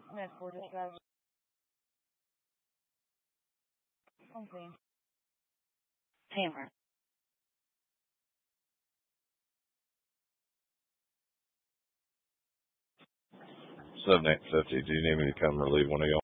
Net 45. Something. Tamer. Subnet 50. Do you need me to come relieve one of y'all?